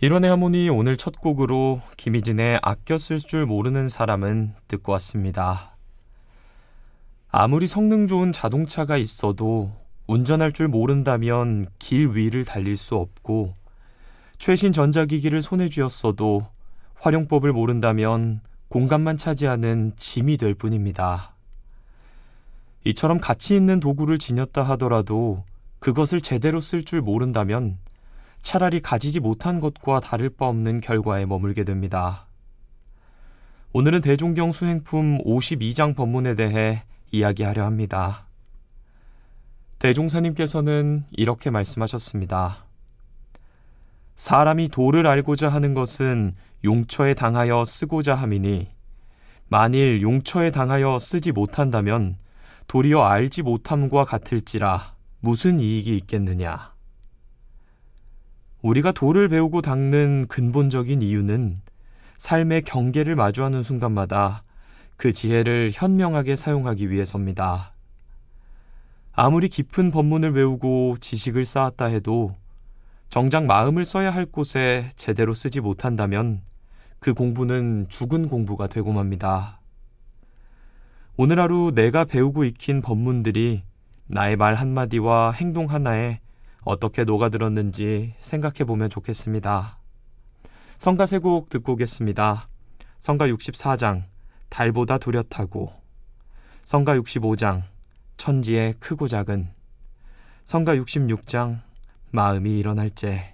일원의 하모니 오늘 첫 곡으로 김희진의 아껴 쓸 줄 모르는 사람은 듣고 왔습니다. 아무리 성능 좋은 자동차가 있어도 운전할 줄 모른다면 길 위를 달릴 수 없고, 최신 전자기기를 손에 쥐었어도 활용법을 모른다면 공간만 차지하는 짐이 될 뿐입니다. 이처럼 가치 있는 도구를 지녔다 하더라도 그것을 제대로 쓸 줄 모른다면 차라리 가지지 못한 것과 다를 바 없는 결과에 머물게 됩니다. 오늘은 대종경 수행품 52장 법문에 대해 이야기하려 합니다. 대종사님께서는 이렇게 말씀하셨습니다. 사람이 도를 알고자 하는 것은 용처에 당하여 쓰고자 함이니, 만일 용처에 당하여 쓰지 못한다면 도리어 알지 못함과 같을지라 무슨 이익이 있겠느냐. 우리가 도를 배우고 닦는 근본적인 이유는 삶의 경계를 마주하는 순간마다 그 지혜를 현명하게 사용하기 위해서입니다. 아무리 깊은 법문을 외우고 지식을 쌓았다 해도 정작 마음을 써야 할 곳에 제대로 쓰지 못한다면 그 공부는 죽은 공부가 되고 맙니다. 오늘 하루 내가 배우고 익힌 법문들이 나의 말 한마디와 행동 하나에 어떻게 녹아들었는지 생각해보면 좋겠습니다. 성가 세 곡 듣고 오겠습니다. 성가 64장 달보다 뚜렷하고, 성가 65장 천지의 크고 작은, 성가 66장 마음이 일어날 때.